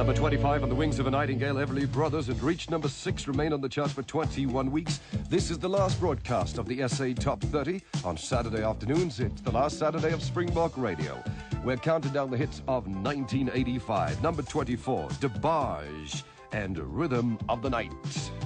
Number 25 on the Wings of a Nightingale, Everly Brothers, had reached number 6, remain on the charts for 21 weeks. This is the last broadcast of the SA Top 30 on Saturday afternoons. It's the last Saturday of Springbok Radio. We're counting down the hits of 1985. Number 24, DeBarge and Rhythm of the Night.